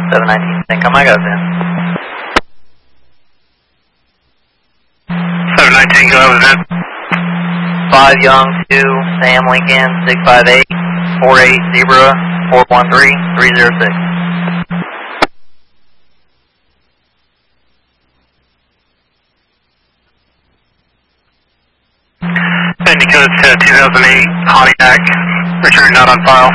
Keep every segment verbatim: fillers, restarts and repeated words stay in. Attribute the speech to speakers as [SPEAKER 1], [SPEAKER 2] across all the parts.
[SPEAKER 1] seven nineteen, think I got in.
[SPEAKER 2] seven nineteen, go ahead with in.
[SPEAKER 1] five Young, two, Sam Lincoln, six five eight, four eight Zebra, four one three, three zero six.
[SPEAKER 2] Sandy codes to two thousand eight, Pontiac, return not on file.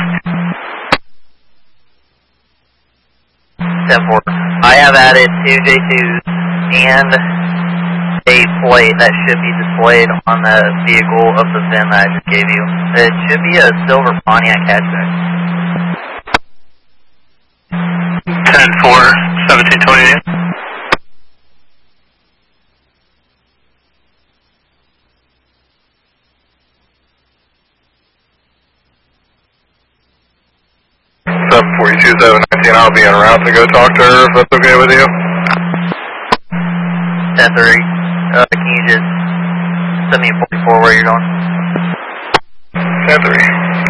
[SPEAKER 1] ten four. I have added two J twos and a plate that should be displayed on the vehicle of the V I N that I just gave you. It should be a silver Pontiac hatchback.
[SPEAKER 2] ten four, seventeen twenty-eight.
[SPEAKER 3] seven forty-two, seven nineteen, I'll be en route to go talk to her if that's okay with you.
[SPEAKER 1] ten three. Uh, can you just send me a forty-four where you're going?
[SPEAKER 3] ten three.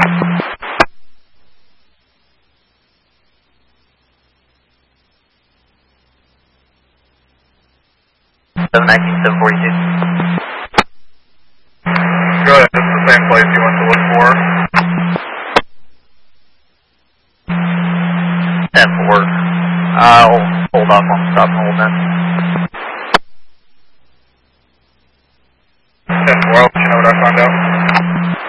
[SPEAKER 1] seven nineteen, seven forty-two.
[SPEAKER 3] Go ahead, it's the same place you went to look for.
[SPEAKER 1] ten four. I'll hold off on stop and hold then.
[SPEAKER 3] ten four, I'll let you know what I find out.